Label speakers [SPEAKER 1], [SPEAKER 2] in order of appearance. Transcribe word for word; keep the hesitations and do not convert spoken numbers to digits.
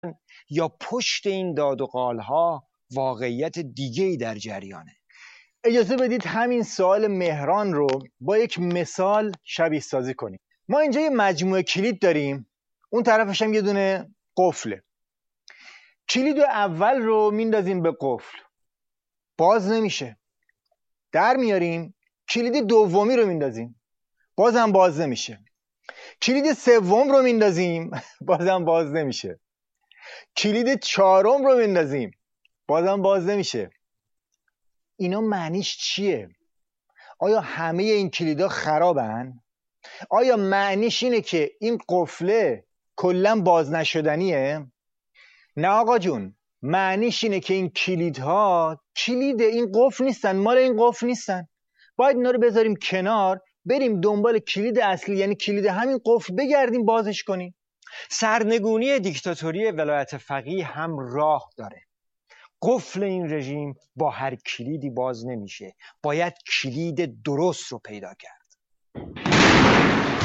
[SPEAKER 1] یا پشت این داد و قالها واقعیت دیگه‌ای در جریانه؟
[SPEAKER 2] اجازه بدید همین سوال مهران رو با یک مثال شبیه سازی کنیم. ما اینجا یه مجموعه کلید داریم، اون طرفش هم یه دونه قفله. کلید اول رو میندازیم به قفل، باز نمیشه. در میاریم، کلید دومی رو میندازیم، بازم باز نمیشه. کلید سوم رو میندازیم، بازم باز نمیشه. کلید چهارم رو میندازیم، بازم باز نمیشه. اینا معنیش چیه؟ آیا همه این کلیدها خرابن؟ آیا معنیش اینه که این قفله کلا باز نشدنیه؟ نه آقا جون، معنیش اینه که این کلیدها کلید این قفل نیستن، مال این قفل نیستن. باید اینا رو بذاریم کنار، بریم دنبال کلید اصلی، یعنی کلید همین قفل بگردیم بازش کنیم.
[SPEAKER 1] سرنگونی دیکتاتوری ولایت فقیه هم راه داره. قفل این رژیم با هر کلیدی باز نمیشه، باید کلید درست رو پیدا کرد.